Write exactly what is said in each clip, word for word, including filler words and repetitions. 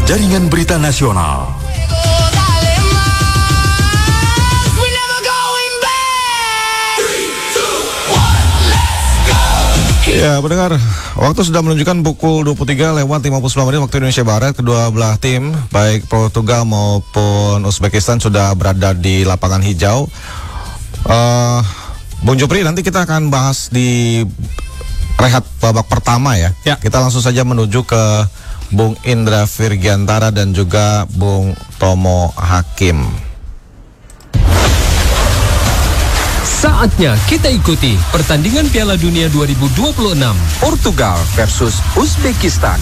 Jaringan Berita Nasional. Ya, pendengar, waktu sudah menunjukkan pukul dua puluh tiga lewat lima puluh sembilan menit waktu Indonesia Barat. Kedua belah tim, baik Portugal maupun Uzbekistan, sudah berada di lapangan hijau. uh, Bung Jupri, nanti kita akan bahas di rehat babak pertama ya. ya. Kita langsung saja menuju ke Bung Indra Virgiantara dan juga Bung Tomo Hakim. Saatnya kita ikuti pertandingan Piala Dunia dua ribu dua puluh enam Portugal versus Uzbekistan.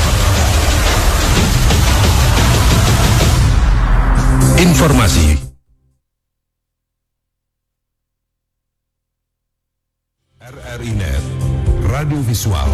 Informasi R R I Net Radio Visual.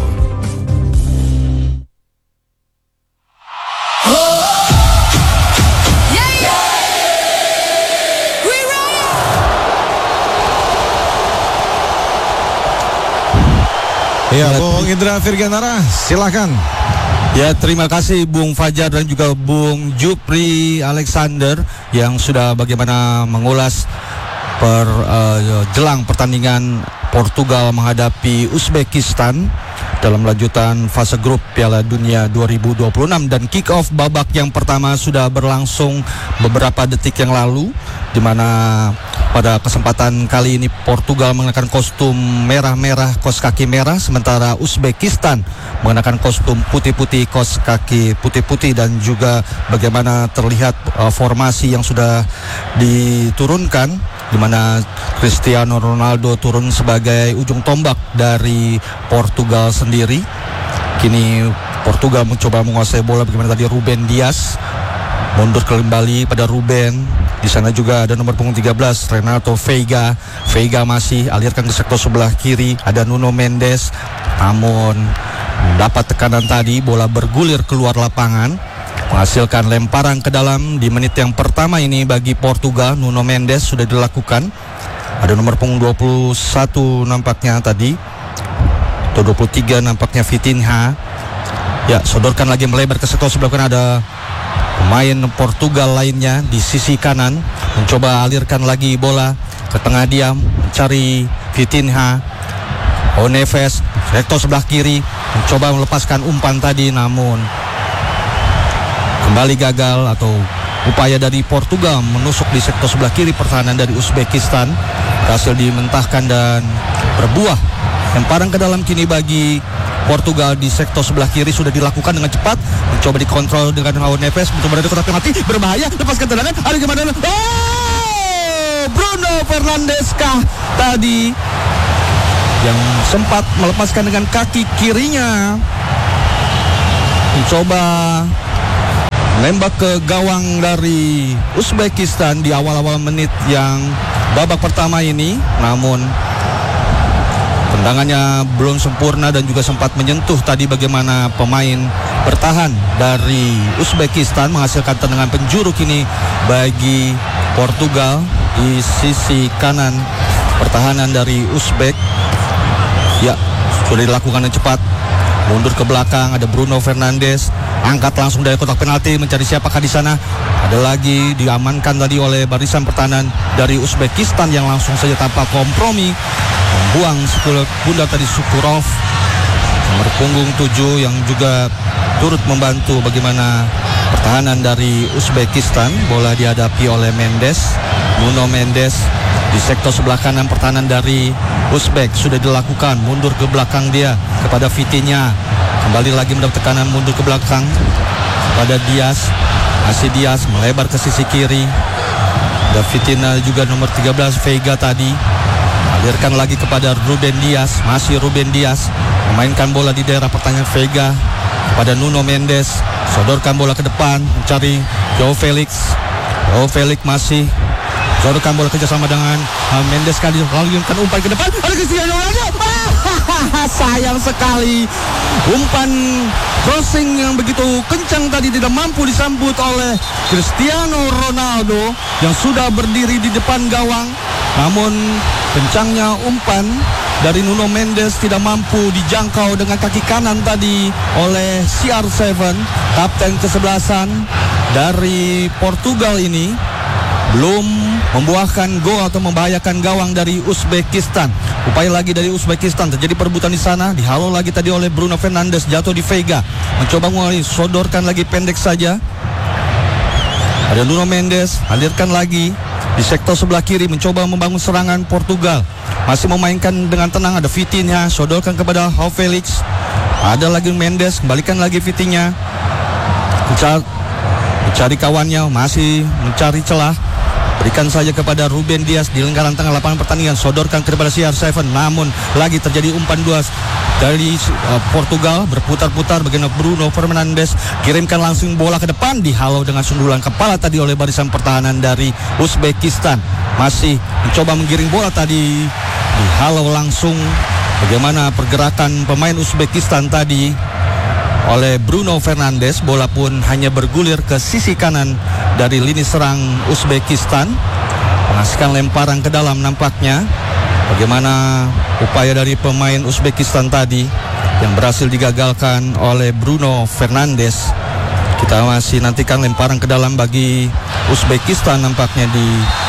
Ya, Bung Indra Virgiantara, silakan. Ya, terima kasih Bung Fajar dan juga Bung Jupri Alexander yang sudah bagaimana mengulas per uh, jelang pertandingan Portugal menghadapi Uzbekistan dalam lanjutan fase grup Piala Dunia dua ribu dua puluh enam, dan kick off babak yang pertama sudah berlangsung beberapa detik yang lalu, di mana pada kesempatan kali ini Portugal mengenakan kostum merah-merah, kos kaki merah, sementara Uzbekistan mengenakan kostum putih-putih, kos kaki putih-putih, dan juga bagaimana terlihat uh, formasi yang sudah diturunkan, di mana Cristiano Ronaldo turun sebagai ujung tombak dari Portugal sendiri. Kini Portugal mencoba menguasai bola, bagaimana tadi Ruben Dias mundur kembali pada Ruben. Di sana juga ada nomor punggung tiga belas Renato Veiga. Veiga masih alirkan ke sektor sebelah kiri, ada Nuno Mendes, namun dapat tekanan tadi, bola bergulir keluar lapangan, menghasilkan lemparan ke dalam di menit yang pertama ini bagi Portugal. Nuno Mendes sudah dilakukan, ada nomor punggung dua puluh satu nampaknya tadi, atau dua puluh tiga nampaknya Vitinha. Ya, sodorkan lagi melebar ke sektor sebelah kanan, ada pemain Portugal lainnya di sisi kanan, mencoba alirkan lagi bola ke tengah diam, mencari Vitinha. Oneves, sektor sebelah kiri, mencoba melepaskan umpan tadi, namun kembali gagal, atau upaya dari Portugal menusuk di sektor sebelah kiri pertahanan dari Uzbekistan berhasil dimentahkan dan berbuah. Lemparan ke dalam kini bagi Portugal di sektor sebelah kiri sudah dilakukan dengan cepat, mencoba dikontrol dengan Raul Neves, mencoba dari kotak penalti, berbahaya, lepaskan tendangan, ada gimana? Oh, Bruno Fernandes kah tadi yang sempat melepaskan dengan kaki kirinya, mencoba menembak ke gawang dari Uzbekistan di awal-awal menit yang babak pertama ini, namun tendangannya belum sempurna dan juga sempat menyentuh tadi bagaimana pemain bertahan dari Uzbekistan, menghasilkan tendangan penjuru kini bagi Portugal di sisi kanan pertahanan dari Uzbek. Ya, sudah dilakukan dengan cepat, mundur ke belakang, ada Bruno Fernandes, angkat langsung dari kotak penalti, mencari siapakah di sana. Ada lagi diamankan tadi oleh barisan pertahanan dari Uzbekistan yang langsung saja tanpa kompromi membuang sekuluk bunda tadi Sukurov, nomor punggung tujuh, yang juga turut membantu bagaimana pertahanan dari Uzbekistan. Bola dihadapi oleh Mendes, Nuno Mendes di sektor sebelah kanan pertahanan dari Uzbek sudah dilakukan, mundur ke belakang dia kepada Vitinha, kembali lagi mendapat tekanan, mundur ke belakang pada Dias, masih Dias melebar ke sisi kiri, ada Vitinha juga nomor tiga belas Veiga tadi, alirkan lagi kepada Ruben Dias, masih Ruben Dias memainkan bola di daerah pertahanan Veiga kepada Nuno Mendes, sodorkan bola ke depan, mencari Joao Felix. Joao Felix masih sodorkan bola kerjasama dengan uh, Mendes, kali lalu kan umpan ke depan, ada Cristiano Ronaldo. Sayang sekali, umpan crossing yang begitu kencang tadi tidak mampu disambut oleh Cristiano Ronaldo yang sudah berdiri di depan gawang. Namun kencangnya umpan dari Nuno Mendes tidak mampu dijangkau dengan kaki kanan tadi oleh C R tujuh, kapten kesebelasan dari Portugal ini. Belum membuahkan gol atau membahayakan gawang dari Uzbekistan. Upaya lagi dari Uzbekistan, terjadi perebutan di sana, dihalau lagi tadi oleh Bruno Fernandes, jatuh di Vega, mencoba mulai sodorkan lagi pendek saja. Ada Nuno Mendes, alirkan lagi di sektor sebelah kiri, mencoba membangun serangan Portugal. Masih memainkan dengan tenang, ada Vitinha, sodorkan kepada João Felix. Ada lagi Mendes, kembalikan lagi Vitinha, mencari, mencari kawannya, masih mencari celah. Berikan saja kepada Ruben Dias di lingkaran tengah lapangan pertandingan, sodorkan kepada C R tujuh, namun lagi terjadi umpan dua dari uh, Portugal, berputar-putar bagaimana Bruno Fernandes, kirimkan langsung bola ke depan, dihalau dengan sundulan kepala tadi oleh barisan pertahanan dari Uzbekistan. Masih mencoba menggiring bola tadi, dihalau langsung bagaimana pergerakan pemain Uzbekistan tadi oleh Bruno Fernandes. Bola pun hanya bergulir ke sisi kanan dari lini serang Uzbekistan, menghasilkan lemparan ke dalam nampaknya. Bagaimana upaya dari pemain Uzbekistan tadi yang berhasil digagalkan oleh Bruno Fernandes. Kita masih nantikan lemparan ke dalam bagi Uzbekistan nampaknya di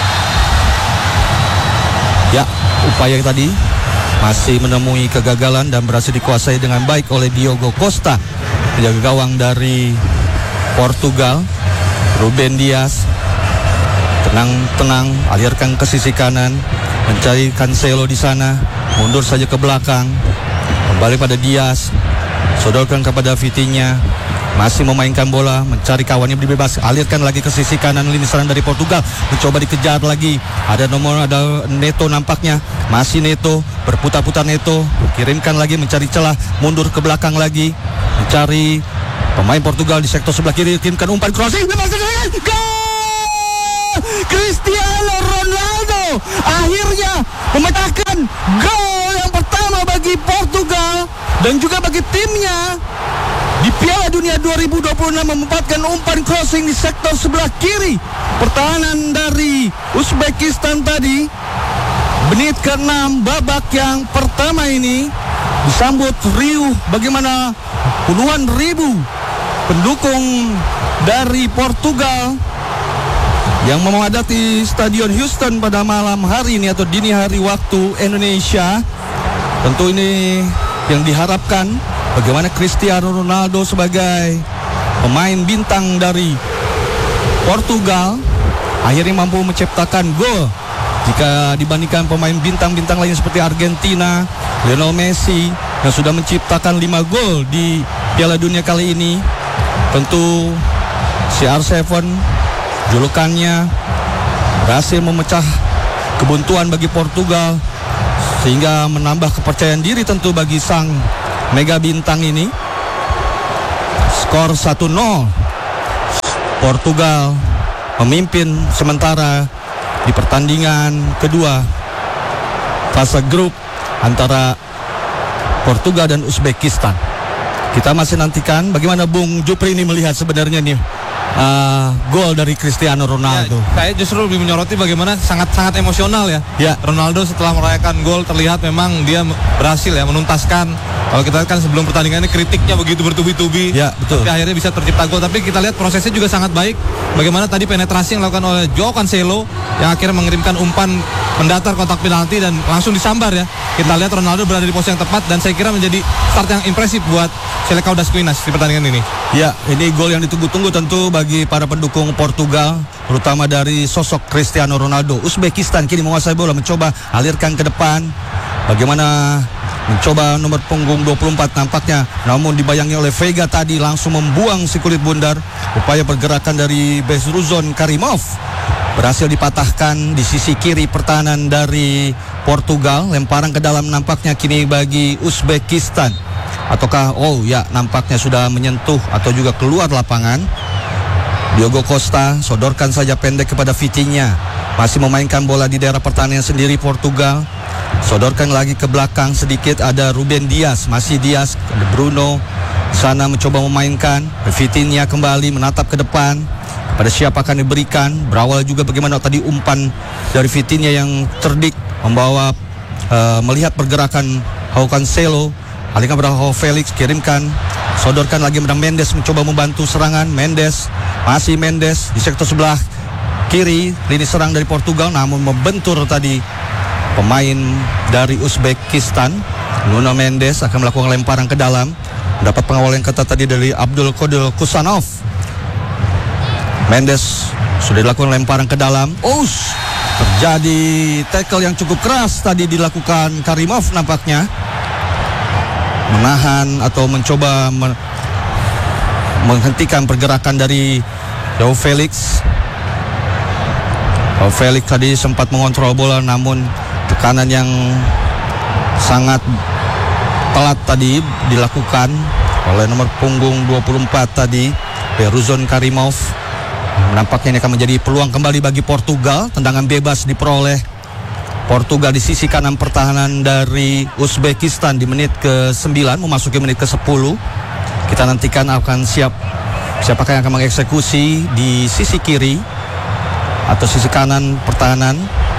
ya upaya tadi masih menemui kegagalan dan berhasil dikuasai dengan baik oleh Diogo Costa, penjaga gawang dari Portugal. Ruben Dias tenang-tenang alirkan ke sisi kanan, mencari Cancelo di sana, mundur saja ke belakang, kembali pada Dias, sodorkan kepada Vitinha, masih memainkan bola, mencari kawannya bebas, alirkan lagi ke sisi kanan lini serang dari Portugal, mencoba dikejar lagi, ada nomor, ada Neto nampaknya, masih Neto, berputar-putar Neto, kirimkan lagi, mencari celah, mundur ke belakang lagi, mencari pemain Portugal di sektor sebelah kiri, kirimkan umpan crossing, gol! Cristiano Ronaldo akhirnya memecahkan gol yang pertama bagi Portugal dan juga bagi timnya di Piala Dunia dua ribu dua puluh enam, memanfaatkan umpan crossing di sektor sebelah kiri pertahanan dari Uzbekistan tadi. Menit keenam babak yang pertama ini disambut riuh bagaimana puluhan ribu pendukung dari Portugal yang memadati Stadion Houston pada malam hari ini atau dini hari waktu Indonesia. Tentu ini yang diharapkan, bagaimana Cristiano Ronaldo sebagai pemain bintang dari Portugal akhirnya mampu menciptakan gol jika dibandingkan pemain bintang-bintang lain seperti Argentina, Lionel Messi yang sudah menciptakan lima gol di Piala Dunia kali ini. Tentu C R tujuh julukannya berhasil memecah kebuntuan bagi Portugal sehingga menambah kepercayaan diri tentu bagi sang mega bintang ini. Skor satu nol, Portugal memimpin sementara di pertandingan kedua fase grup antara Portugal dan Uzbekistan. Kita masih nantikan bagaimana Bung Jupri ini melihat sebenarnya nih uh, gol dari Cristiano Ronaldo. Ya, saya justru lebih menyoroti bagaimana sangat-sangat emosional ya. Ya. Ronaldo setelah merayakan gol terlihat memang dia berhasil ya menuntaskan. Kalau kita lihat kan sebelum pertandingan ini kritiknya begitu bertubi-tubi. Ya, betul. Tapi akhirnya bisa tercipta gol. Tapi kita lihat prosesnya juga sangat baik. Bagaimana tadi penetrasi yang dilakukan oleh João Cancelo yang akhirnya mengirimkan umpan mendatar kotak penalti dan langsung disambar ya. Kita lihat Ronaldo berada di posisi yang tepat dan saya kira menjadi start yang impresif buat Selecao das Quinas di pertandingan ini. Ya, ini gol yang ditunggu-tunggu tentu bagi para pendukung Portugal, terutama dari sosok Cristiano Ronaldo. Uzbekistan kini menguasai bola, mencoba alirkan ke depan. Bagaimana mencoba nomor punggung dua puluh empat nampaknya, namun dibayangi oleh Vega tadi langsung membuang si kulit bundar. Upaya pergerakan dari Bezruzon Karimov berhasil dipatahkan di sisi kiri pertahanan dari Portugal. Lemparan ke dalam nampaknya kini bagi Uzbekistan. Ataukah, oh ya, nampaknya sudah menyentuh atau juga keluar lapangan. Diogo Costa sodorkan saja pendek kepada Vitinha. Masih memainkan bola di daerah pertahanan sendiri Portugal. Sodorkan lagi ke belakang sedikit, ada Ruben Dias. Masih Dias, ada Bruno sana mencoba memainkan. Vitinha kembali menatap ke depan. Pada siapa akan diberikan. Berawal juga bagaimana tadi umpan dari Vitinha yang cerdik membawa uh, melihat pergerakan Joao Cancelo, alihkan pada Joao Felix, kirimkan, sodorkan lagi pada Mendes, mencoba membantu serangan. Mendes, masih Mendes di sektor sebelah kiri, lini serang dari Portugal, namun membentur tadi pemain dari Uzbekistan. Nuno Mendes akan melakukan lemparan ke dalam, mendapat pengawal yang ketat tadi dari Abdul Qadir Kusanov. Mendes sudah dilakukan lemparan ke dalam. Us, terjadi tackle yang cukup keras tadi dilakukan Karimov nampaknya. Menahan atau mencoba men- menghentikan pergerakan dari Joao Felix. Joao Felix tadi sempat mengontrol bola, namun tekanan yang sangat telat tadi dilakukan oleh nomor punggung dua puluh empat tadi, Beruzon Karimov. Nampaknya ini akan menjadi peluang kembali bagi Portugal. Tendangan bebas diperoleh Portugal di sisi kanan pertahanan dari Uzbekistan di menit ke sembilan memasuki menit ke sepuluh. Kita nantikan akan siap siapakah yang akan mengeksekusi di sisi kiri atau sisi kanan pertahanan,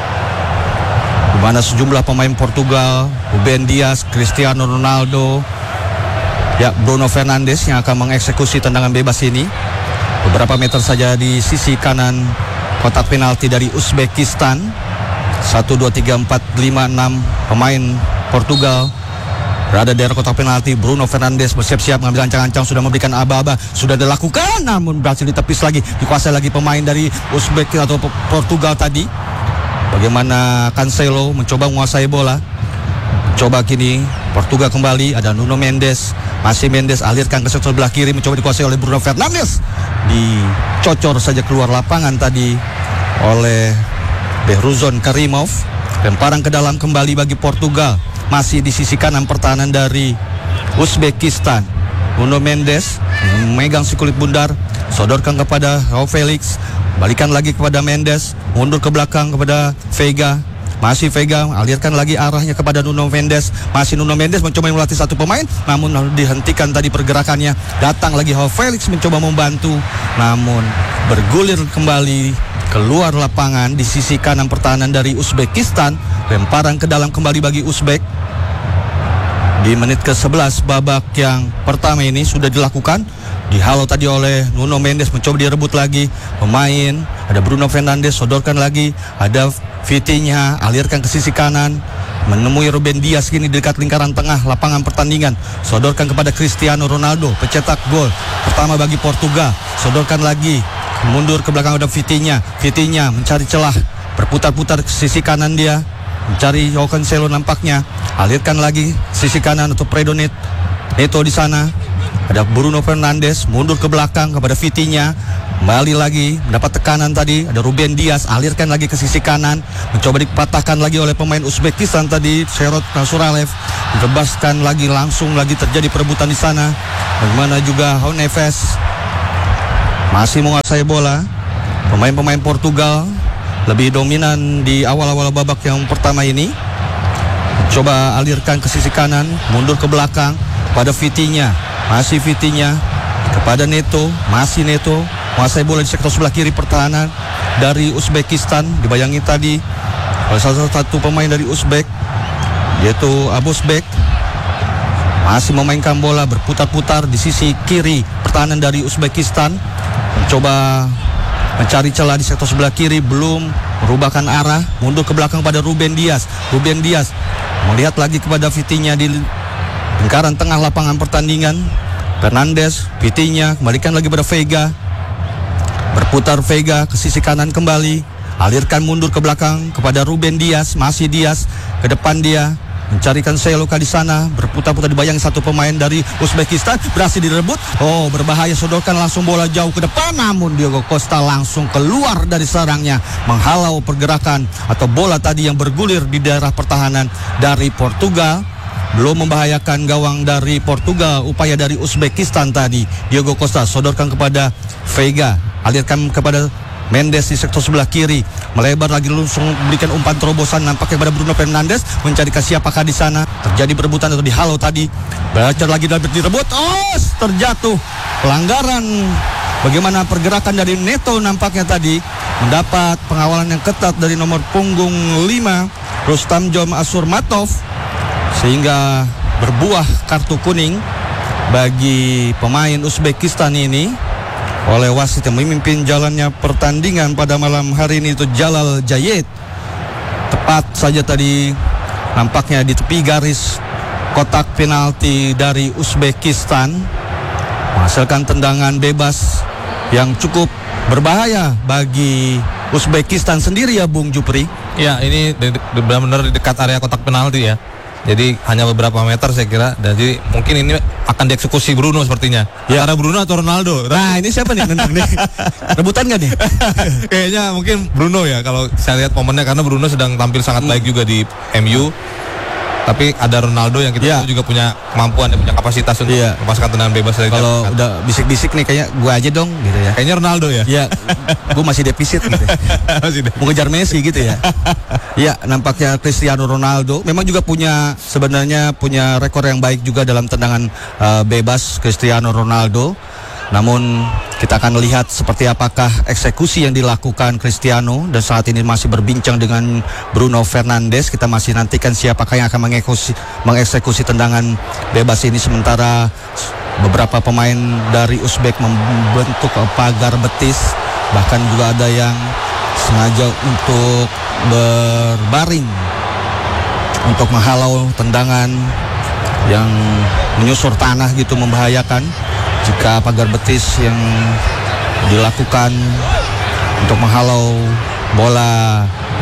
di mana sejumlah pemain Portugal, Ruben Dias, Cristiano Ronaldo, ya Bruno Fernandes yang akan mengeksekusi tendangan bebas ini. Beberapa meter saja di sisi kanan kotak penalti dari Uzbekistan. Satu, dua, tiga, empat, lima, enam pemain Portugal berada di daerah kotak penalti. Bruno Fernandes bersiap-siap mengambil ancang-ancang, sudah memberikan aba-aba, sudah dilakukan, namun berhasil ditepis lagi, dikuasai lagi pemain dari Uzbek atau Portugal tadi. Bagaimana Cancelo mencoba menguasai bola. Coba kini Portugal kembali, ada Nuno Mendes, masih Mendes, alirkan ke sektor sebelah kiri, mencoba dikuasai oleh Bruno Fernandes. Dicocor saja keluar lapangan tadi oleh Beruzon Karimov. Lemparan ke dalam kembali bagi Portugal, masih di sisi kanan pertahanan dari Uzbekistan. Nuno Mendes memegang si kulit bundar, sodorkan kepada Joao Felix, balikan lagi kepada Mendes, mundur ke belakang kepada Vega. Masih Vega, alirkan lagi arahnya kepada Nuno Mendes. Masih Nuno Mendes mencoba melatih satu pemain, namun dihentikan tadi pergerakannya. Datang lagi Joao Felix mencoba membantu, namun bergulir kembali keluar lapangan di sisi kanan pertahanan dari Uzbekistan. Lemparan ke dalam kembali bagi Uzbek. Di menit ke sebelas babak yang pertama ini sudah dilakukan. Dihalau tadi oleh Nuno Mendes, mencoba direbut lagi pemain. Ada Bruno Fernandes, sodorkan lagi. Ada Vitinha, alirkan ke sisi kanan, menemui Ruben Dias kini di dekat lingkaran tengah lapangan pertandingan. Sodorkan kepada Cristiano Ronaldo, pencetak gol pertama bagi Portugal. Sodorkan lagi, mundur ke belakang ada Vitinha. Vitinha mencari celah, berputar-putar ke sisi kanan dia, mencari Joao Cancelo nampaknya. Alirkan lagi sisi kanan untuk Predonit Neto di sana. Ada Bruno Fernandes, mundur ke belakang kepada Vitinha. Kembali lagi mendapat tekanan tadi, ada Ruben Dias, alirkan lagi ke sisi kanan, mencoba dipatahkan lagi oleh pemain Uzbekistan tadi, Sherot Nasuralev. Direbaskan lagi, langsung lagi terjadi perebutan di sana. Bagaimana juga João Neves masih menguasai bola. Pemain-pemain Portugal lebih dominan di awal-awal babak yang pertama ini. Coba alirkan ke sisi kanan, mundur ke belakang pada Vitinha. Masih Vitinha kepada Neto, masih Neto menguasai bola di sektor sebelah kiri pertahanan dari Uzbekistan. Dibayangi tadi oleh salah satu pemain dari Uzbek, yaitu Abuzbek. Masih memainkan bola, berputar-putar di sisi kiri pertahanan dari Uzbekistan. Mencoba mencari celah di sektor sebelah kiri, belum merubahkan arah, mundur ke belakang pada Ruben Dias. Ruben Dias melihat lagi kepada Vitinha di lingkaran tengah lapangan pertandingan. Fernandes, Vitinha, kembalikan lagi pada Vega. Berputar Vega ke sisi kanan kembali, alirkan mundur ke belakang kepada Ruben Dias. Masih Dias ke depan dia, mencarikan Seloka di sana, berputar-putar dibayangi satu pemain dari Uzbekistan, berhasil direbut. Oh, berbahaya, sodorkan langsung bola jauh ke depan, namun Diogo Costa langsung keluar dari sarangnya, menghalau pergerakan atau bola tadi yang bergulir di daerah pertahanan dari Portugal. Belum membahayakan gawang dari Portugal. Upaya dari Uzbekistan tadi, Diogo Costa sodorkan kepada Vega, alirkan kepada Mendes di sektor sebelah kiri, melebar lagi langsung memberikan umpan terobosan nampaknya kepada Bruno Fernandes, mencari ke siapakah di sana. Terjadi perebutan atau dihalau tadi, belajar lagi dan direbut. Oh, terjatuh, pelanggaran. Bagaimana pergerakan dari Neto nampaknya tadi mendapat pengawalan yang ketat dari nomor punggung lima Rustam Jom Asurmatov, sehingga berbuah kartu kuning bagi pemain Uzbekistan ini oleh wasit yang memimpin jalannya pertandingan pada malam hari ini, itu Jalal Jayed. Tepat saja tadi nampaknya di tepi garis kotak penalti dari Uzbekistan, menghasilkan tendangan bebas yang cukup berbahaya bagi Uzbekistan sendiri ya Bung Jupri. Ya, ini benar-benar di dekat area kotak penalti ya. Jadi hanya beberapa meter saya kira. Jadi mungkin ini akan dieksekusi Bruno sepertinya. Ya. Antara Bruno atau Ronaldo. Nah ini siapa nih nendang nih? Rebutan gak nih? Kayaknya mungkin Bruno ya kalau saya lihat momennya, karena Bruno sedang tampil sangat Hmm. baik juga di M U. Tapi ada Ronaldo yang kita Ya. tahu juga punya kemampuan dan punya kapasitas untuk Ya. melepaskan tendangan bebas dari Kalau jauh. udah bisik-bisik nih kayaknya gue aja dong gitu ya. Kayaknya Ronaldo ya. Ya, gue masih defisit gitu. Masih deh. Mau ngejar Messi gitu ya. Ya, nampaknya Cristiano Ronaldo memang juga punya sebenarnya punya rekor yang baik juga dalam tendangan uh, bebas Cristiano Ronaldo. Namun kita akan lihat seperti apakah eksekusi yang dilakukan Cristiano, dan saat ini masih berbincang dengan Bruno Fernandes. Kita masih nantikan siapakah yang akan mengeksekusi, mengeksekusi tendangan bebas ini, sementara beberapa pemain dari Uzbek membentuk pagar betis, bahkan juga ada yang sengaja untuk berbaring untuk menghalau tendangan yang menyusur tanah gitu, membahayakan. Jika pagar betis yang dilakukan untuk menghalau bola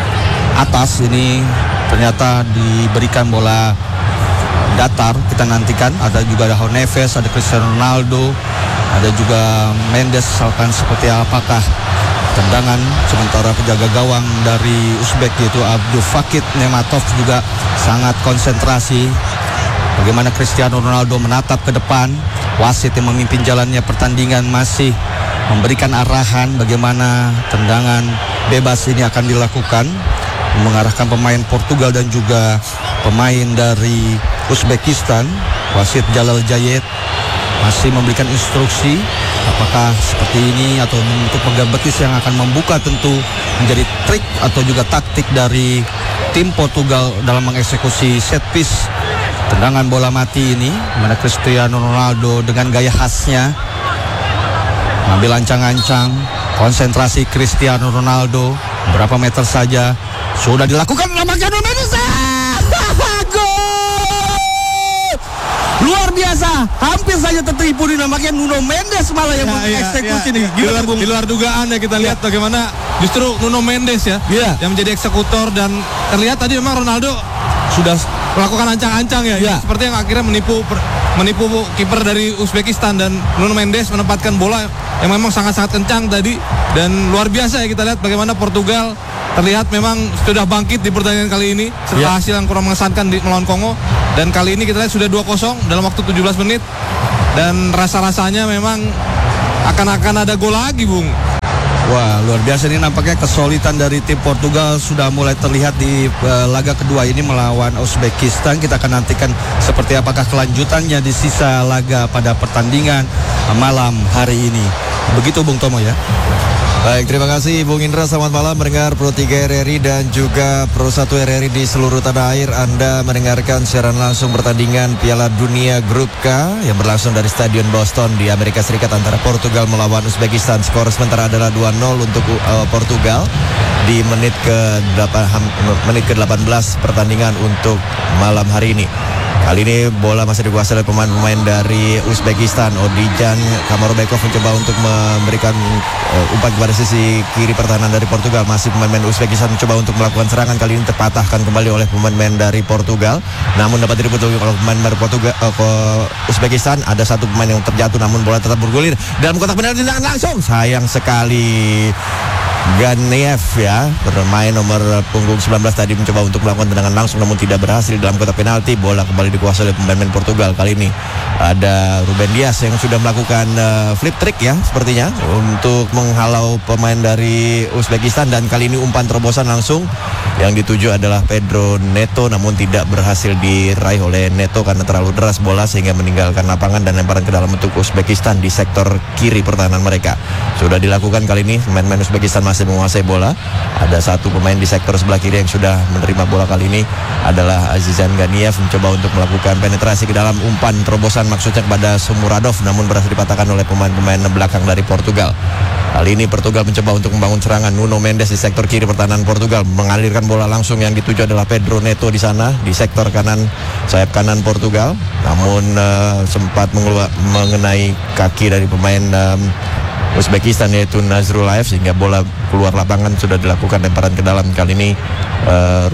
atas ini ternyata diberikan bola datar, kita nantikan. Ada juga ada Neves, ada Cristiano Ronaldo, ada juga Mendes, akan seperti apakah tendangan. Sementara penjaga gawang dari Uzbek yaitu Abdul Fakit Nematov juga sangat konsentrasi. Bagaimana Cristiano Ronaldo menatap ke depan. Wasit yang memimpin jalannya pertandingan masih memberikan arahan bagaimana tendangan bebas ini akan dilakukan, mengarahkan pemain Portugal dan juga pemain dari Uzbekistan. Wasit Jalal Jayed masih memberikan instruksi apakah seperti ini atau untuk pagar betis yang akan membuka, tentu menjadi trik atau juga taktik dari tim Portugal dalam mengeksekusi set piece tendangan bola mati ini, mana Cristiano Ronaldo dengan gaya khasnya mengambil ancang-ancang. Konsentrasi Cristiano Ronaldo, berapa meter saja sudah dilakukan. Nampaknya Nuno Mendes, gol! Luar biasa, hampir saja tertipu nih, nampaknya Nuno Mendes malah yang mengeksekusi nih. Di luar, di luar dugaan ya, kita lihat bagaimana justru Nuno Mendes ya, Ya. yang menjadi eksekutor, dan terlihat tadi memang Ronaldo sudah melakukan ancang-ancang ya, Ya. seperti yang akhirnya menipu menipu kiper dari Uzbekistan, dan Nuno Mendes menempatkan bola yang memang sangat-sangat kencang tadi, dan luar biasa ya. Kita lihat bagaimana Portugal terlihat memang sudah bangkit di pertandingan kali ini setelah Ya. hasil yang kurang mengesankan di melawan Kongo, dan kali ini kita lihat sudah dua kosong dalam waktu tujuh belas menit, dan rasa-rasanya memang akan-akan ada gol lagi, Bung. Wah, luar biasa ini, nampaknya kesulitan dari tim Portugal sudah mulai terlihat di uh, laga kedua ini melawan Uzbekistan. Kita akan nantikan seperti apakah kelanjutannya di sisa laga pada pertandingan uh, malam hari ini. Begitu Bung Tomo ya. Baik, terima kasih Bung Indra. Selamat malam mendengar Pro tiga R R I dan juga Pro satu R R I di seluruh tanah air. Anda mendengarkan siaran langsung pertandingan Piala Dunia Grup K yang berlangsung dari Stadion Boston di Amerika Serikat antara Portugal melawan Uzbekistan. Skor sementara adalah dua nol untuk uh, Portugal di menit ke delapan, menit ke delapan belas pertandingan untuk malam hari ini. Kali ini bola masih dikuasai oleh pemain-pemain dari Uzbekistan. Odijan Kamarobekov mencoba untuk memberikan uh, umpan kepada sisi kiri pertahanan dari Portugal. Masih pemain-pemain Uzbekistan mencoba untuk melakukan serangan. Kali ini terpatahkan kembali oleh pemain-pemain dari Portugal. Namun dapat direbut oleh pemain dari Portugal, uh, Uzbekistan. Ada satu pemain yang terjatuh, namun bola tetap bergulir dalam kotak penalti langsung. Sayang sekali. Ganev ya, bermain nomor punggung sembilan belas tadi mencoba untuk melakukan tendangan langsung namun tidak berhasil dalam kotak penalti. Bola kembali dikuasai oleh pemain Portugal. Kali ini ada Ruben Dias yang sudah melakukan uh, flip trick ya sepertinya untuk menghalau pemain dari Uzbekistan, dan kali ini umpan terobosan langsung yang dituju adalah Pedro Neto, namun tidak berhasil diraih oleh Neto karena terlalu deras bola sehingga meninggalkan lapangan dan lemparan ke dalam untuk Uzbekistan di sektor kiri pertahanan mereka. Sudah dilakukan kali ini, pemain-pemain Uzbekistan masih masih menguasai bola. Ada satu pemain di sektor sebelah kiri yang sudah menerima bola kali ini adalah Azizan Ganiev, mencoba untuk melakukan penetrasi ke dalam umpan terobosan maksudnya kepada Shomurodov, namun berhasil dipatahkan oleh pemain-pemain belakang dari Portugal. Kali ini Portugal mencoba untuk membangun serangan. Nuno Mendes di sektor kiri pertahanan Portugal mengalirkan bola langsung, yang dituju adalah Pedro Neto di sana di sektor kanan, sayap kanan Portugal. Namun uh, sempat mengeluar, mengenai kaki dari pemain um, Uzbekistan yaitu Nazrulaev, sehingga bola keluar lapangan. Sudah dilakukan lemparan ke dalam. Kali ini uh,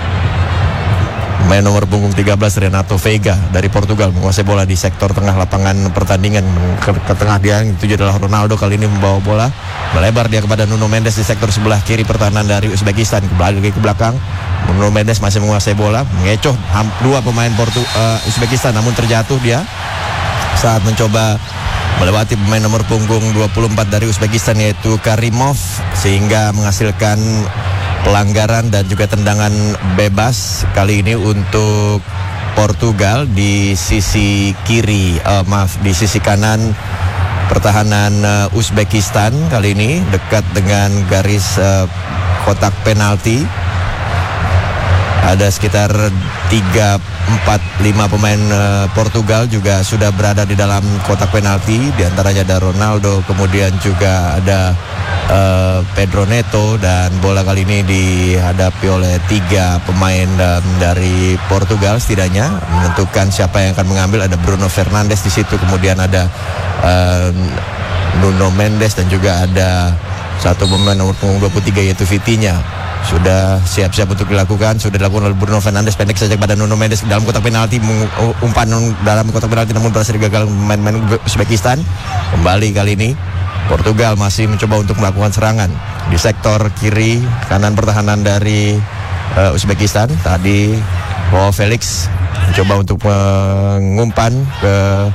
main nomor punggung tiga belas Renato Veiga dari Portugal menguasai bola di sektor tengah lapangan pertandingan. Ke, ke tengah dia, itu adalah Ronaldo, kali ini membawa bola melebar dia kepada Nuno Mendes di sektor sebelah kiri pertahanan dari Uzbekistan. Kembali lagi ke belakang, Nuno Mendes masih menguasai bola, mengecoh dua pemain Portu, uh, Uzbekistan, namun terjatuh dia saat mencoba melewati pemain nomor punggung dua puluh empat dari Uzbekistan yaitu Karimov, sehingga menghasilkan pelanggaran dan juga tendangan bebas kali ini untuk Portugal di sisi kiri, uh, maaf di sisi kanan pertahanan uh, Uzbekistan. Kali ini dekat dengan garis uh, kotak penalti. Ada sekitar tiga, empat, lima pemain uh, Portugal juga sudah berada di dalam kotak penalti. Di antaranya ada Ronaldo, kemudian juga ada uh, Pedro Neto, dan bola kali ini dihadapi oleh tiga pemain um, dari Portugal setidaknya. Menentukan siapa yang akan mengambil, ada Bruno Fernandes di situ, kemudian ada uh, Nuno Mendes, dan juga ada satu pemain nomor punggung dua puluh tiga yaitu Vitinha. Sudah siap-siap untuk dilakukan. Sudah dilakukan oleh Bruno Fernandes, pendek saja kepada Nuno Mendes dalam kotak penalti, umpan dalam kotak penalti namun berhasil gagal main-main Uzbekistan. Kembali kali ini Portugal masih mencoba untuk melakukan serangan di sektor kiri kanan pertahanan dari uh, Uzbekistan. Tadi Joao Felix mencoba untuk mengumpan ke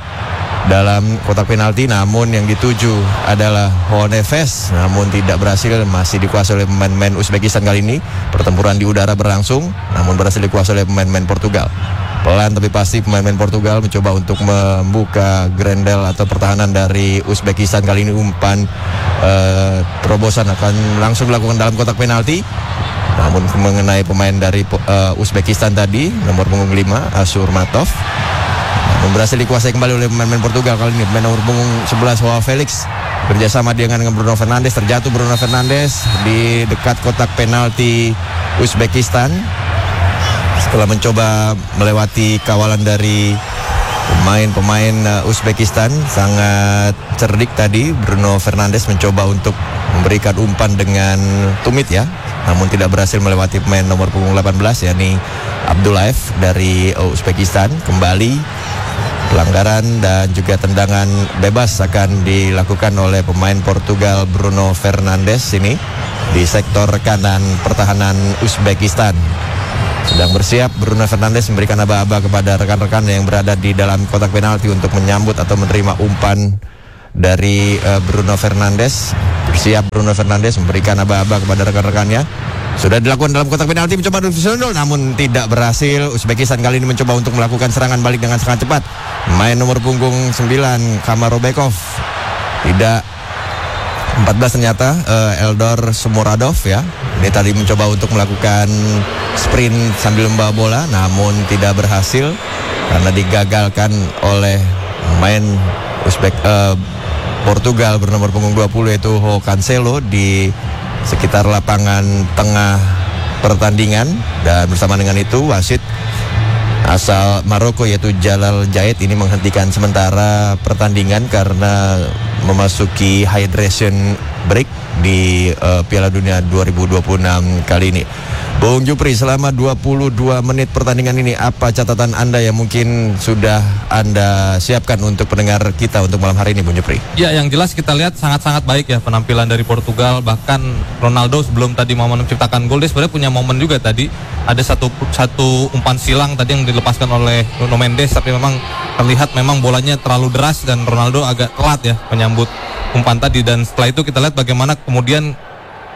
dalam kotak penalti, namun yang dituju adalah Honeves, namun tidak berhasil. Masih dikuasai oleh pemain-pemain Uzbekistan kali ini. Pertempuran di udara berlangsung, namun berhasil dikuasai oleh pemain-pemain Portugal. Pelan tapi pasti pemain-pemain Portugal mencoba untuk membuka grendel atau pertahanan dari Uzbekistan. Kali ini umpan uh, terobosan akan langsung dilakukan dalam kotak penalti, namun mengenai pemain dari uh, Uzbekistan tadi, nomor punggung lima Asurmatov, berhasil dikuasai kembali oleh pemain-pemain Portugal. Kali ini pemain nomor punggung sebelas Joao Felix kerjasama dengan Bruno Fernandes. Terjatuh Bruno Fernandes di dekat kotak penalti Uzbekistan setelah mencoba melewati kawalan dari pemain-pemain uh, Uzbekistan. Sangat cerdik tadi Bruno Fernandes mencoba untuk memberikan umpan dengan tumit ya, namun tidak berhasil melewati pemain nomor punggung delapan belas yakni Abdullaev dari Uzbekistan. Kembali pelanggaran dan juga tendangan bebas akan dilakukan oleh pemain Portugal Bruno Fernandes ini di sektor kanan pertahanan Uzbekistan. Sedang bersiap Bruno Fernandes memberikan aba-aba kepada rekan-rekan yang berada di dalam kotak penalti untuk menyambut atau menerima umpan dari uh, Bruno Fernandes. Bersiap Bruno Fernandes memberikan aba-aba kepada rekan-rekannya. Sudah dilakukan dalam kotak penalti, mencoba disundul namun tidak berhasil. Uzbekistan kali ini mencoba untuk melakukan serangan balik dengan sangat cepat. Main nomor punggung sembilan Kamarobekov, tidak empat belas ternyata uh, Eldor Shomurodov ya. Ini tadi mencoba untuk melakukan sprint sambil membawa bola, namun tidak berhasil karena digagalkan oleh pemain Uzbek uh, Portugal bernomor punggung dua puluh yaitu Joao Cancelo di sekitar lapangan tengah pertandingan. Dan bersama dengan itu wasit asal Maroko yaitu Jalal Jait ini menghentikan sementara pertandingan karena memasuki hydration break di uh, Piala Dunia dua ribu dua puluh enam kali ini. Bung Jupri, selama dua puluh dua menit pertandingan ini, apa catatan Anda yang mungkin sudah Anda siapkan untuk pendengar kita untuk malam hari ini, Bung Jupri? Ya, yang jelas kita lihat sangat-sangat baik ya penampilan dari Portugal. Bahkan Ronaldo sebelum tadi momen menciptakan gol, dia sebenarnya punya momen juga tadi. Ada satu satu umpan silang tadi yang dilepaskan oleh Nuno Mendes, tapi memang terlihat memang bolanya terlalu deras dan Ronaldo agak telat ya menyambut umpan tadi. Dan setelah itu kita lihat bagaimana kemudian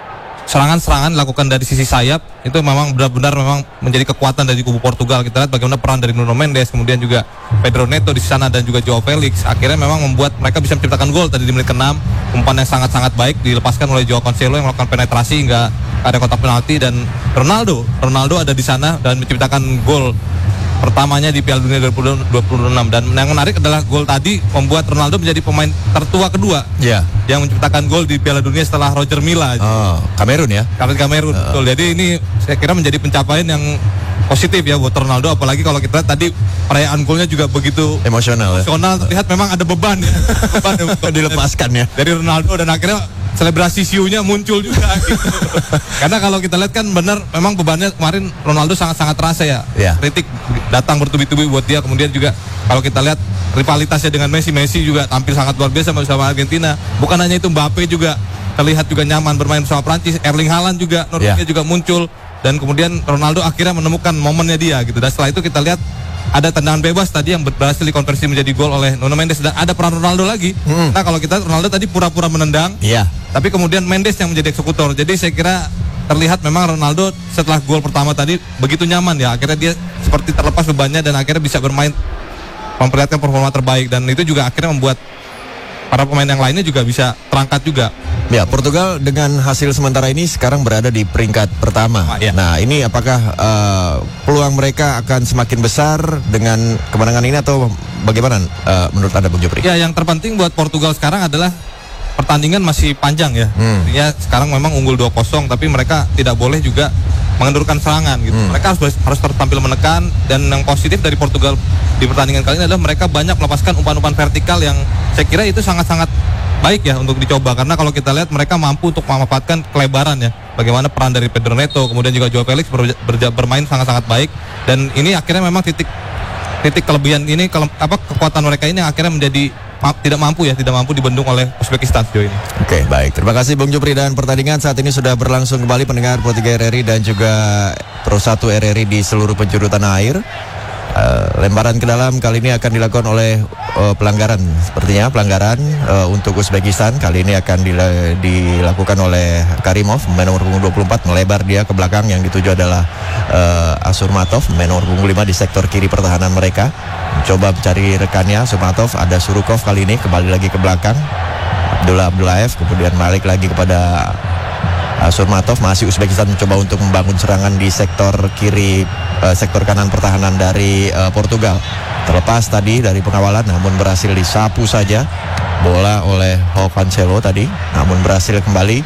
serangan-serangan dilakukan dari sisi sayap itu memang benar-benar memang menjadi kekuatan dari kubu Portugal. Kita lihat bagaimana peran dari Nuno Mendes, kemudian juga Pedro Neto di sana dan juga Joao Felix akhirnya memang membuat mereka bisa menciptakan gol tadi di menit keenam. Umpan yang sangat-sangat baik dilepaskan oleh Joao Cancelo yang melakukan penetrasi hingga ada kotak penalti, dan Ronaldo Ronaldo ada di sana dan menciptakan gol pertamanya di Piala Dunia dua ribu dua puluh enam. Dan yang menarik adalah gol tadi membuat Ronaldo menjadi pemain tertua kedua Ya. yang menciptakan gol di Piala Dunia setelah Roger Milla. Oh, Kamerun ya. Kapten Kamerun, uh. betul. Jadi ini saya kira menjadi pencapaian yang positif ya buat Ronaldo, apalagi kalau kita lihat tadi perayaan golnya juga begitu Emosional ya. emosional, terlihat memang ada beban ya. Beban ya dilepaskan ya dari Ronaldo, dan akhirnya selebrasi siunya muncul juga gitu. Karena kalau kita lihat kan benar memang bebannya kemarin Ronaldo sangat-sangat terasa ya. Ya. Kritik datang bertubi-tubi buat dia, kemudian juga kalau kita lihat rivalitasnya dengan Messi, Messi juga tampil sangat luar biasa bersama Argentina. Bukan hanya itu, Mbappe juga terlihat juga nyaman bermain bersama Prancis, Erling Haaland juga Norwegia Ya. juga muncul, dan kemudian Ronaldo akhirnya menemukan momennya dia gitu. Dan setelah itu kita lihat ada tendangan bebas tadi yang berhasil dikonversi menjadi gol oleh Nuno Mendes, dan ada peran Ronaldo lagi. Hmm. Nah kalau kita Ronaldo tadi pura-pura menendang, Iya. tapi kemudian Mendes yang menjadi eksekutor. Jadi saya kira terlihat memang Ronaldo setelah gol pertama tadi begitu nyaman ya. Akhirnya dia seperti terlepas bebannya dan akhirnya bisa bermain memperlihatkan performa terbaik, dan itu juga akhirnya membuat para pemain yang lainnya juga bisa terangkat juga. Ya, Portugal dengan hasil sementara ini sekarang berada di peringkat pertama. Ah, ya. Nah, ini apakah uh, peluang mereka akan semakin besar dengan kemenangan ini atau bagaimana uh, menurut Anda, Bung Jupri? Ya, yang terpenting buat Portugal sekarang adalah pertandingan masih panjang ya. Hmm. Artinya sekarang memang unggul dua kosong, tapi mereka tidak boleh juga mengendurkan serangan gitu. Hmm. Mereka harus harus tampil menekan, dan yang positif dari Portugal di pertandingan kali ini adalah mereka banyak melepaskan umpan-umpan vertikal yang saya kira itu sangat-sangat baik ya untuk dicoba, karena kalau kita lihat mereka mampu untuk memanfaatkan kelebaran ya. Bagaimana peran dari Pedro Neto, kemudian juga Joao Felix ber, berja, bermain sangat-sangat baik, dan ini akhirnya memang titik titik kelebihan ini kalau apa kekuatan mereka ini yang akhirnya menjadi ma tidak mampu ya, tidak mampu dibendung oleh Uzbekistan sejauh ini. Oke, baik. Terima kasih Bung Jupri, dan pertandingan saat ini sudah berlangsung kembali pendengar Pro tiga R R I dan juga Pro satu R R I di seluruh penjuru tanah air. Uh, lemparan ke dalam kali ini akan dilakukan oleh uh, pelanggaran, sepertinya pelanggaran uh, untuk Uzbekistan. Kali ini akan dila dilakukan oleh Karimov, pemain nomor punggung dua puluh empat, melebar dia ke belakang. Yang dituju adalah uh, Asurmatov, pemain nomor punggung lima di sektor kiri pertahanan mereka. Mencoba mencari rekannya Asurmatov, ada Surukov kali ini kembali lagi ke belakang. Abdullah Abdullaev, kemudian balik lagi kepada Asurmatov. Masih Uzbekistan mencoba untuk membangun serangan di sektor kiri, uh, sektor kanan pertahanan dari uh, Portugal. Terlepas tadi dari pengawalan, namun berhasil disapu saja bola oleh Joao Cancelo tadi, namun berhasil kembali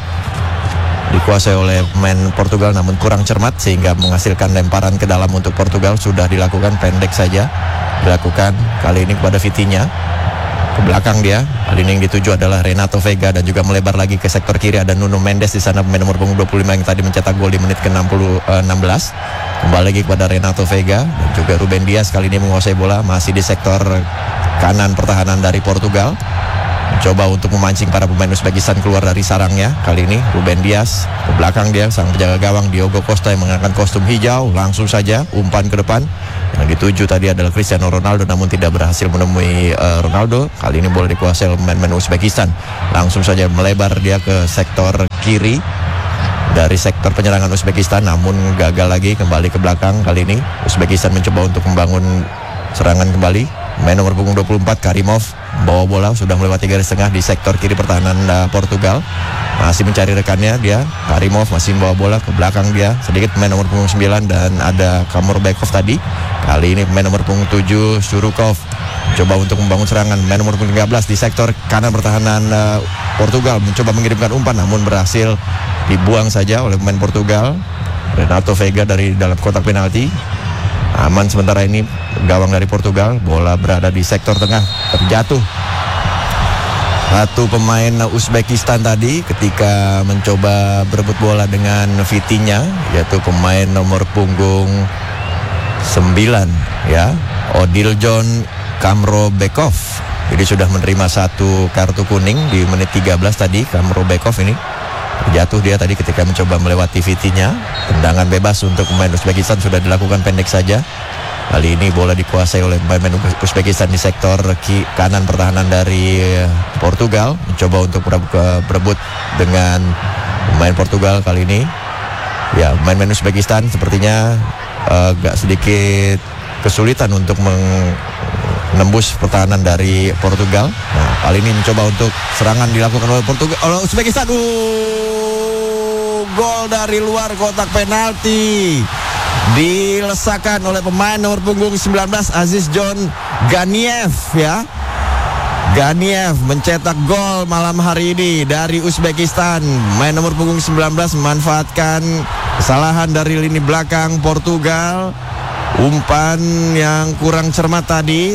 dikuasai oleh pemain Portugal, namun kurang cermat sehingga menghasilkan lemparan ke dalam untuk Portugal. Sudah dilakukan, pendek saja dilakukan kali ini kepada Vitinha. Ke belakang dia, kali ini yang dituju adalah Renato Vega, dan juga melebar lagi ke sektor kiri ada Nuno Mendes di sana, pemain nomor punggung dua puluh lima yang tadi mencetak gol di menit ke enam puluh, eh, enam belas. Kembali lagi kepada Renato Vega, dan juga Ruben Dias kali ini menguasai bola masih di sektor kanan pertahanan dari Portugal. Mencoba untuk memancing para pemain Uzbekistan keluar dari sarangnya. Kali ini Ruben Dias, ke belakang dia sang penjaga gawang Diogo Costa yang mengenakan kostum hijau, langsung saja umpan ke depan. Yang dituju tadi adalah Cristiano Ronaldo, namun tidak berhasil menemui uh, Ronaldo. Kali ini bola dikuasai oleh pemain Uzbekistan. Langsung saja melebar dia ke sektor kiri dari sektor penyerangan Uzbekistan, namun gagal lagi, kembali ke belakang. Kali ini Uzbekistan mencoba untuk membangun serangan kembali. Pemain nomor punggung dua puluh empat Karimov bawa bola, sudah melewati garis tengah di sektor kiri pertahanan uh, Portugal. Masih mencari rekannya dia. Karimov masih membawa bola ke belakang dia. Sedikit pemain nomor punggung sembilan dan ada Kamurbekov tadi. Kali ini pemain nomor punggung tujuh Surukov coba untuk membangun serangan. Pemain nomor punggung tiga belas di sektor kanan pertahanan uh, Portugal mencoba mengirimkan umpan, namun berhasil dibuang saja oleh pemain Portugal. Renato Vega dari dalam kotak penalti. Aman sementara ini gawang dari Portugal. Bola berada di sektor tengah, terjatuh satu pemain Uzbekistan tadi ketika mencoba berebut bola dengan Vitinha, yaitu pemain nomor punggung sembilan ya, Odiljon Kamrobekov. Jadi sudah menerima satu kartu kuning di menit tiga belas tadi. Kamrobekov ini terjatuh dia tadi ketika mencoba melewati Vitinha. Tendangan bebas untuk pemain Uzbekistan sudah dilakukan, pendek saja. Kali ini bola dikuasai oleh pemain Uzbekistan di sektor ki kanan pertahanan dari Portugal. Mencoba untuk berebut dengan pemain Portugal kali ini. Ya, pemain Uzbekistan sepertinya uh, agak sedikit kesulitan untuk menembus pertahanan dari Portugal. Nah, kali ini mencoba untuk serangan dilakukan oleh Portugal, oleh Uzbekistan. Uh, gol dari luar kotak penalti. Dilesakan oleh pemain nomor punggung sembilan belas Aziz John Ganiev ya. Ganiev mencetak gol malam hari ini dari Uzbekistan. Main nomor punggung sembilan belas memanfaatkan kesalahan dari lini belakang Portugal. Umpan yang kurang cermat tadi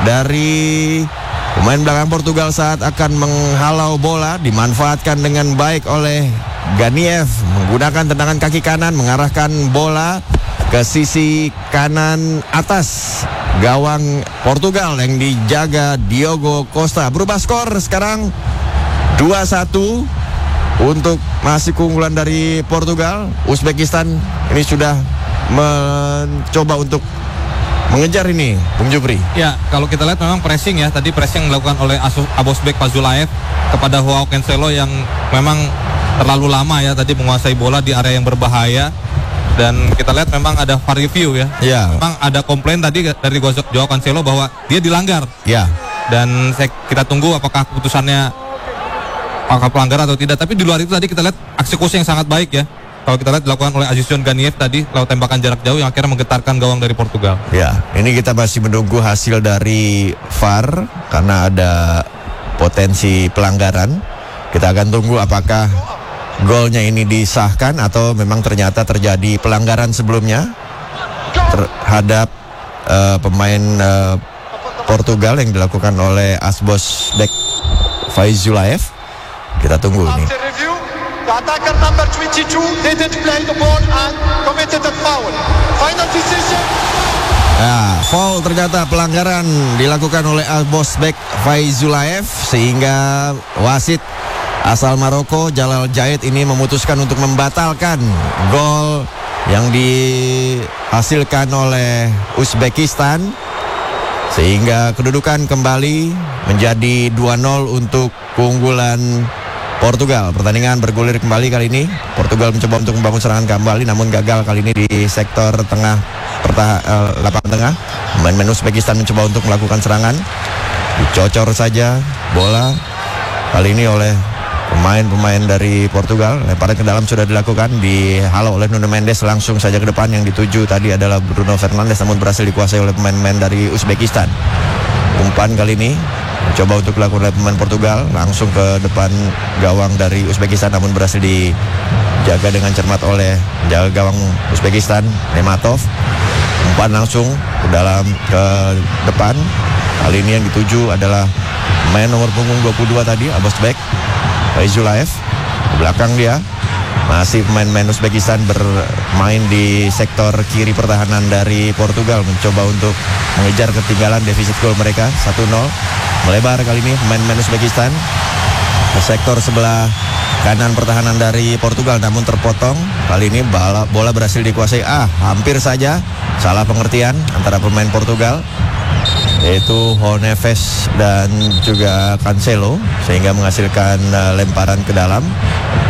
dari pemain belakang Portugal saat akan menghalau bola, dimanfaatkan dengan baik oleh Ganiev. Menggunakan tendangan kaki kanan mengarahkan bola ke sisi kanan atas gawang Portugal yang dijaga Diogo Costa. Berubah skor sekarang dua satu untuk masih keunggulan dari Portugal. Uzbekistan ini sudah mencoba untuk mengejar ini, Bung Jupri. Ya, kalau kita lihat memang pressing ya. Tadi pressing dilakukan oleh Abosbek Fazulaev kepada Joao Cancelo yang memang terlalu lama ya tadi menguasai bola di area yang berbahaya. Dan kita lihat memang ada V A R review ya. Ya. Memang ada komplain tadi dari Joao Cancelo bahwa dia dilanggar. Ya. Dan saya, kita tunggu apakah keputusannya apakah pelanggaran atau tidak. Tapi di luar itu tadi kita lihat eksekusi yang sangat baik ya. Kalau kita lihat dilakukan oleh Aziz John Ganiev tadi, lewat tembakan jarak jauh yang akhirnya menggetarkan gawang dari Portugal. Ya, ini kita masih menunggu hasil dari V A R karena ada potensi pelanggaran. Kita akan tunggu apakah golnya ini disahkan atau memang ternyata terjadi pelanggaran sebelumnya terhadap uh, pemain uh, Portugal yang dilakukan oleh Asbosbek Fazulaev. Kita tunggu ini. The attacker number twenty-two didn't play the ball and committed a foul. Final decision. Nah, foul ternyata pelanggaran dilakukan oleh Asbosbek Fazulaev sehingga wasit asal Maroko Jalal Jait ini memutuskan untuk membatalkan gol yang dihasilkan oleh Uzbekistan sehingga kedudukan kembali menjadi dua nol untuk keunggulan Portugal. Pertandingan bergulir kembali kali ini. Portugal mencoba untuk membangun serangan kembali namun gagal kali ini di sektor tengah pertahanan uh, lapangan tengah. Pemain Uzbekistan mencoba untuk melakukan serangan. Dicocor saja bola kali ini oleh pemain-pemain dari Portugal. Lemparan ke dalam sudah dilakukan, dihalau oleh Nuno Mendes langsung saja ke depan. Yang dituju tadi adalah Bruno Fernandes namun berhasil dikuasai oleh pemain-pemain dari Uzbekistan. Umpan kali ini mencoba untuk dilakukan oleh pemain Portugal langsung ke depan gawang dari Uzbekistan namun berhasil dijaga dengan cermat oleh jaga gawang Uzbekistan Nematov. Umpan langsung ke dalam ke depan. Kali ini yang dituju adalah pemain nomor punggung dua puluh dua tadi, Abosbek Fazulaev. Di belakang dia masih pemain-pemain Uzbekistan bermain di sektor kiri pertahanan dari Portugal, mencoba untuk mengejar ketinggalan defisit gol mereka satu nol. Melebar kali ini pemain-pemain Uzbekistan ke sektor sebelah kanan pertahanan dari Portugal namun terpotong. Kali ini bola, bola berhasil dikuasai. Ah, hampir saja salah pengertian antara pemain Portugal yaitu Honeves dan juga Cancelo sehingga menghasilkan uh, lemparan ke dalam.